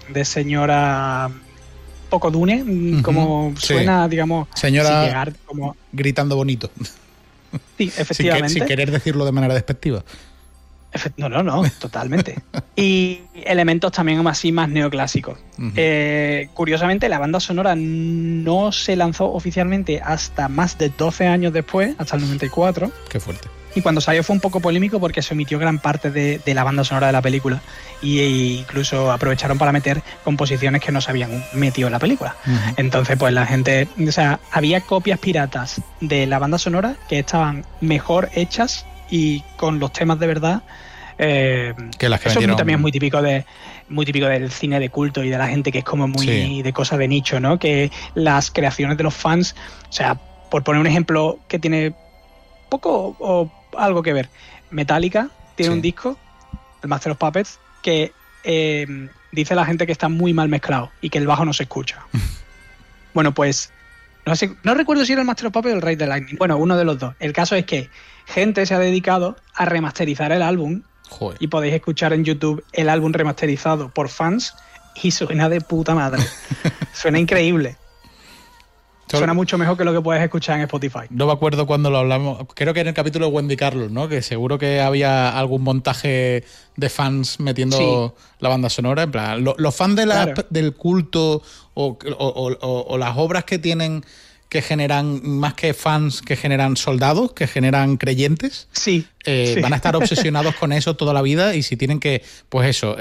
de señora poco dune, como suena, digamos, señora sin llegar como... gritando bonito. Sí, efectivamente. Sin querer decirlo de manera despectiva. No, totalmente. Y elementos también así más neoclásicos. Curiosamente, la banda sonora no se lanzó oficialmente hasta más de 12 años después, hasta el 94. Qué fuerte. Y cuando salió fue un poco polémico porque se omitió gran parte de la banda sonora de la película. E incluso aprovecharon para meter composiciones que no se habían metido en la película. Entonces, pues la gente... O sea, había copias piratas de la banda sonora que estaban mejor hechas y con los temas de verdad. Que las que eso metieron... también es muy típico del cine de culto y de la gente que es como muy de cosas de nicho, ¿no? Que las creaciones de los fans, o sea, por poner un ejemplo que tiene poco o algo que ver, Metallica tiene un disco, el Master of Puppets, que dice la gente que está muy mal mezclado y que el bajo no se escucha. Bueno, pues no recuerdo si era el Master of Puppets o el Ride the Lightning. Bueno, uno de los dos. El caso es que gente se ha dedicado a remasterizar el álbum. Joder. Y podéis escuchar en YouTube el álbum remasterizado por fans y suena de puta madre. Suena increíble. Suena mucho mejor que lo que puedes escuchar en Spotify. No me acuerdo cuando lo hablamos. Creo que en el capítulo de Wendy Carlos, ¿no? Que seguro que había algún montaje de fans metiendo la banda sonora. En plan, los fans del culto o las obras que tienen, que generan más que fans, que generan soldados, que generan creyentes. Van a estar obsesionados con eso toda la vida, y si tienen que, pues eso,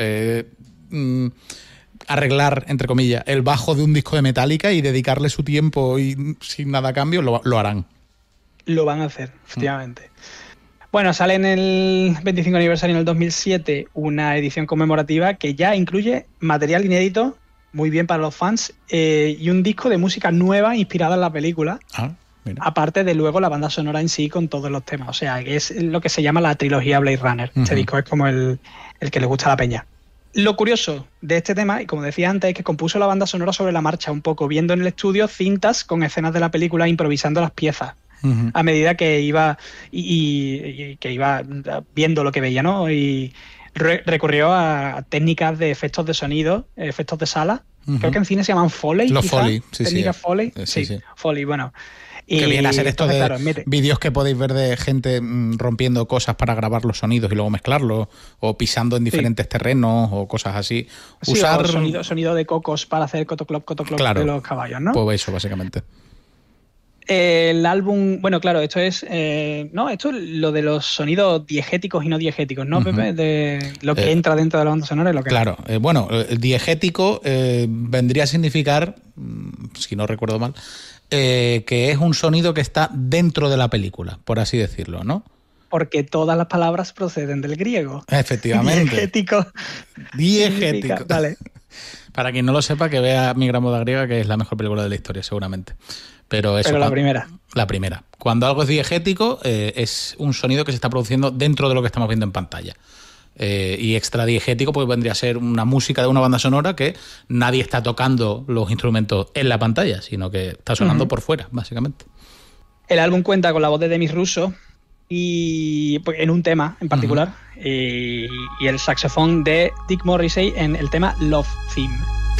arreglar, entre comillas, el bajo de un disco de Metallica y dedicarle su tiempo y sin nada a cambio, lo harán. Lo van a hacer, efectivamente. Bueno, sale en el 25 aniversario en el 2007 una edición conmemorativa que ya incluye material inédito, muy bien para los fans, y un disco de música nueva inspirada en la película. Mira. Aparte de luego la banda sonora en sí con todos los temas. O sea, que es lo que se llama la trilogía Blade Runner. Este disco es como el que le gusta a la peña. Lo curioso de este tema, y como decía antes, es que compuso la banda sonora sobre la marcha, un poco viendo en el estudio cintas con escenas de la película, improvisando las piezas a medida que iba y que iba viendo lo que veía, ¿no? Y recurrió a técnicas de efectos de sonido, efectos de sala. Creo que en cine se llaman Foley. Los quizá. Foley, técnicas Foley. Sí. Foley, bueno. Que viene a ser esto de vídeos que podéis ver de gente rompiendo cosas para grabar los sonidos y luego mezclarlos, o pisando en diferentes terrenos o cosas así. Usar o sonido de cocos para hacer cotoclop de los caballos, ¿no? Pues eso, básicamente. El álbum, bueno, claro, esto es lo de los sonidos diegéticos y no diegéticos, ¿no, Pepe? De lo que entra dentro de la banda sonora y lo que claro, bueno, el diegético vendría a significar, si no recuerdo mal, que es un sonido que está dentro de la película, por así decirlo, ¿no? Porque todas las palabras proceden del griego. Efectivamente. Diegético. Vale. Para quien no lo sepa, que vea Mi Gran Boda Griega, que es la mejor película de la historia, seguramente. Pero la primera. La primera. Cuando algo es diegético, es un sonido que se está produciendo dentro de lo que estamos viendo en pantalla. Y extradiegético pues vendría a ser una música de una banda sonora que nadie está tocando los instrumentos en la pantalla, sino que está sonando por fuera, básicamente. El álbum cuenta con la voz de Demis Russo y pues, en un tema en particular, y el saxofón de Dick Morrissey en el tema Love Theme.